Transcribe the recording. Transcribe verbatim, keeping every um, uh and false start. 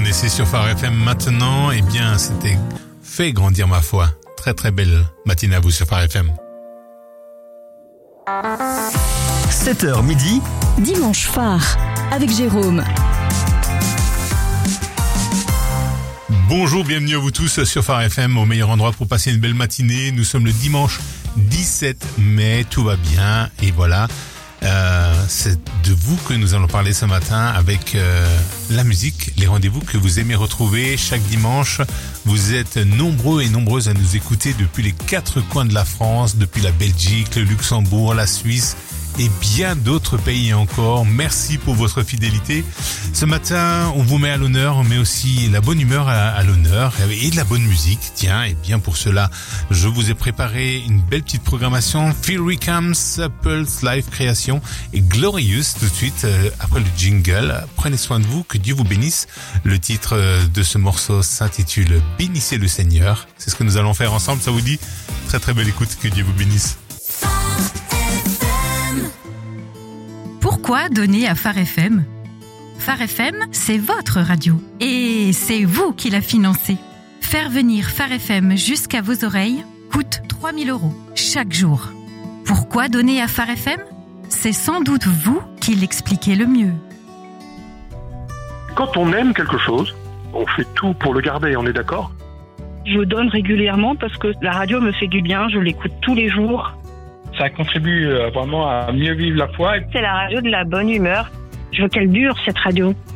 connaissez sur Phare F M maintenant, eh bien, c'était fait grandir ma foi. Très très belle matinée à vous sur Phare F M. sept heures midi. Dimanche Phare avec Jérôme. Bonjour, bienvenue à vous tous sur Phare F M, au meilleur endroit pour passer une belle matinée. Nous sommes le dimanche dix-sept mai, tout va bien et voilà. Euh, c'est de vous que nous allons parler ce matin avec euh, la musique, les rendez-vous que vous aimez retrouver chaque dimanche. Vous êtes nombreux et nombreuses à nous écouter depuis les quatre coins de la France, depuis la Belgique, le Luxembourg, la Suisse et bien d'autres pays encore. Merci pour votre fidélité. Ce matin, on vous met à l'honneur, on met aussi la bonne humeur à, à l'honneur et de la bonne musique. Tiens, et bien pour cela, je vous ai préparé une belle petite programmation. Fury Comes, Pulse Live Création et Glorious tout de suite euh, après le jingle. Prenez soin de vous, que Dieu vous bénisse. Le titre de ce morceau s'intitule Bénissez le Seigneur. C'est ce que nous allons faire ensemble, ça vous dit? Très très belle écoute, que Dieu vous bénisse. Pourquoi donner à Phare F M? Phare F M, c'est votre radio. Et c'est vous qui la financez. Faire venir Phare F M jusqu'à vos oreilles coûte trois mille euros chaque jour. Pourquoi donner à Phare F M? C'est sans doute vous qui l'expliquez le mieux. Quand on aime quelque chose, on fait tout pour le garder, on est d'accord? Je donne régulièrement parce que la radio me fait du bien, je l'écoute tous les jours. Ça contribue vraiment à mieux vivre la foi. C'est la radio de la bonne humeur. Je veux qu'elle dure, cette radio.